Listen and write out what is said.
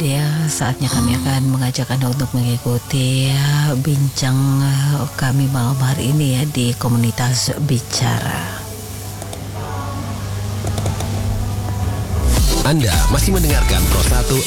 ya, saatnya kami akan mengajak Anda untuk mengikuti bincang kami malam hari ini ya di komunitas Bicara. Anda masih mendengarkan Pro 1